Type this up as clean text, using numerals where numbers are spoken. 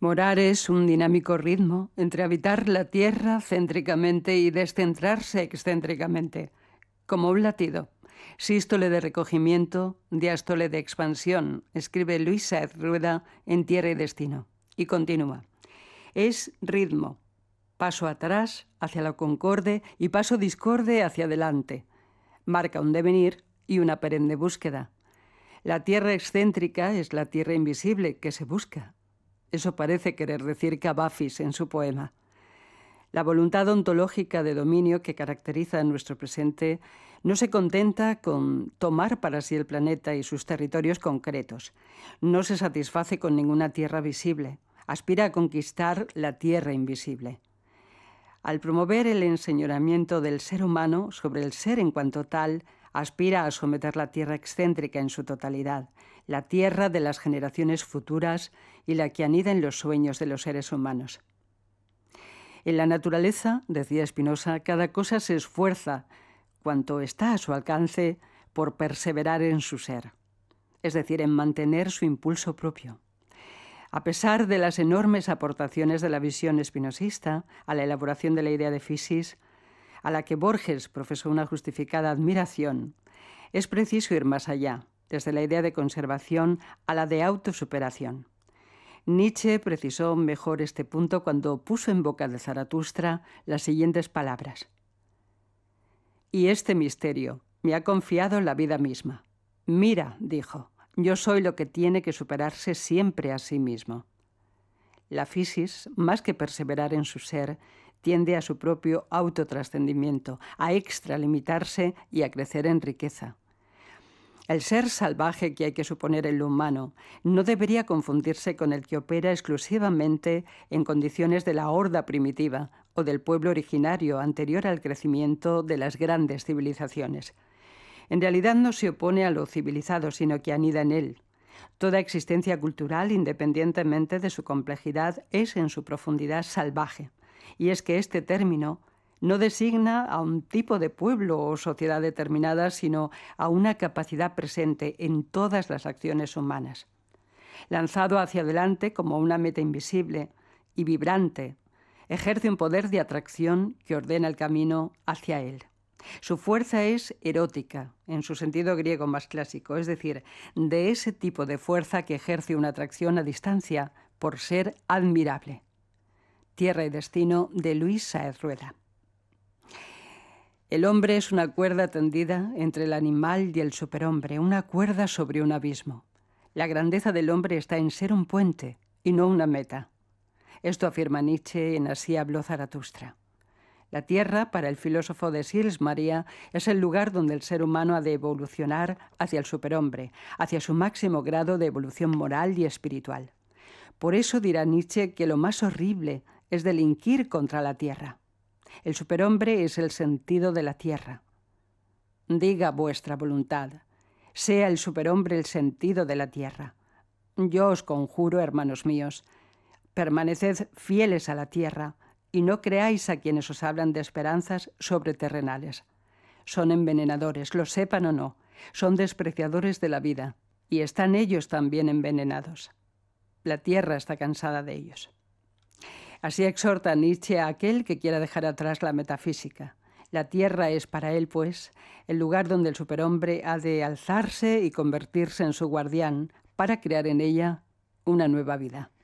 Morar es un dinámico ritmo entre habitar la tierra céntricamente y descentrarse excéntricamente, como un latido. Sístole de recogimiento, diástole de expansión, escribe Luis Sáez Rueda en Tierra y Destino. Y continúa. Es ritmo, paso atrás hacia la concorde y paso discorde hacia adelante. Marca un devenir y una perenne búsqueda. La tierra excéntrica es la tierra invisible que se busca. Eso parece querer decir Cavafis en su poema. La voluntad ontológica de dominio que caracteriza a nuestro presente no se contenta con tomar para sí el planeta y sus territorios concretos. No se satisface con ninguna tierra visible. Aspira a conquistar la tierra invisible. Al promover el enseñoramiento del ser humano sobre el ser en cuanto tal, aspira a someter la tierra excéntrica en su totalidad, la tierra de las generaciones futuras y la que anida en los sueños de los seres humanos. En la naturaleza, decía Spinoza, cada cosa se esfuerza, cuanto está a su alcance, por perseverar en su ser, es decir, en mantener su impulso propio. A pesar de las enormes aportaciones de la visión espinosista a la elaboración de la idea de physis, a la que Borges profesó una justificada admiración, es preciso ir más allá, desde la idea de conservación a la de autosuperación. Nietzsche precisó mejor este punto cuando puso en boca de Zaratustra las siguientes palabras. Y este misterio me ha confiado la vida misma. Mira, dijo, yo soy lo que tiene que superarse siempre a sí mismo. La physis, más que perseverar en su ser, tiende a su propio autotrascendimiento, a extralimitarse y a crecer en riqueza. El ser salvaje que hay que suponer en lo humano no debería confundirse con el que opera exclusivamente en condiciones de la horda primitiva o del pueblo originario anterior al crecimiento de las grandes civilizaciones. En realidad no se opone a lo civilizado, sino que anida en él. Toda existencia cultural, independientemente de su complejidad, es en su profundidad salvaje. Y es que este término no designa a un tipo de pueblo o sociedad determinada, sino a una capacidad presente en todas las acciones humanas. Lanzado hacia adelante como una meta invisible y vibrante, ejerce un poder de atracción que ordena el camino hacia él. Su fuerza es erótica, en su sentido griego más clásico, es decir, de ese tipo de fuerza que ejerce una atracción a distancia por ser admirable. Tierra y Destino, de Luis Sáez Rueda. El hombre es una cuerda tendida entre el animal y el superhombre, una cuerda sobre un abismo. La grandeza del hombre está en ser un puente y no una meta. Esto afirma Nietzsche en Así habló Zaratustra. La Tierra, para el filósofo de Sils Maria, es el lugar donde el ser humano ha de evolucionar hacia el superhombre, hacia su máximo grado de evolución moral y espiritual. Por eso dirá Nietzsche que lo más horrible es delinquir contra la Tierra. El superhombre es el sentido de la tierra. Diga vuestra voluntad, sea el superhombre el sentido de la tierra. Yo os conjuro, hermanos míos, permaneced fieles a la tierra y no creáis a quienes os hablan de esperanzas sobreterrenales. Son envenenadores, lo sepan o no, son despreciadores de la vida y están ellos también envenenados. La tierra está cansada de ellos. Así exhorta Nietzsche a aquel que quiera dejar atrás la metafísica. La tierra es para él, pues, el lugar donde el superhombre ha de alzarse y convertirse en su guardián para crear en ella una nueva vida.